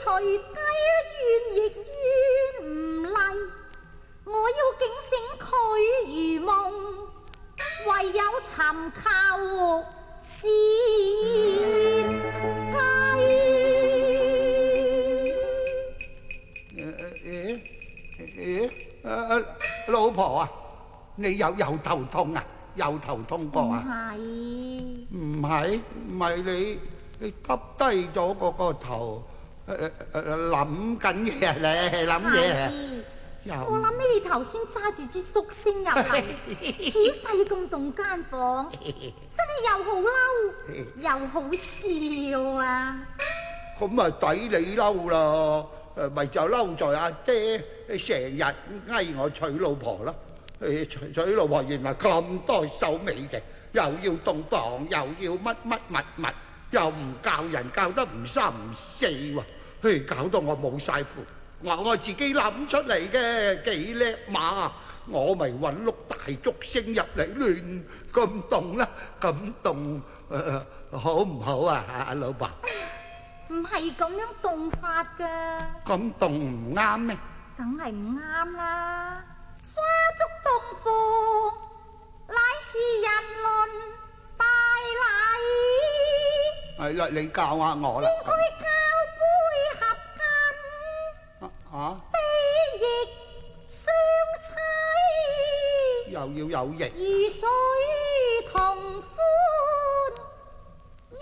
隨雞怨亦怨唔嚟，我要警醒佢如夢，唯有尋求先雞。 老婆啊，你有頭痛啊？有頭痛過啊？唔係你耷低咗個頭，諗緊嘢啊？你諗嘢啊？ 我諗起你頭先揸住支縮星入嚟，起勢咁動間房，真係又好嬲又好笑啊！ 咁咪抵你嬲啦，咪就嬲在阿爹成日嗌我娶老婆啦。娶老婆原來咁多手尾嘅，又要洞房，又要乜物，又唔教人教得唔三唔四喎，搞到我冇晒符。我自己諗出嚟嘅，幾叻馬，我咪揾碌大竹升入嚟亂咁動啦，咁動好唔好啊？阿老婆， 唔係咁樣動法噶， 咁動唔啱咩？ 梗係唔啱啦！花燭洞房，乃是人倫大禮。 係啦，你教下我啦。 應該交杯合卺，悲亦相妻。 又要有型。 如所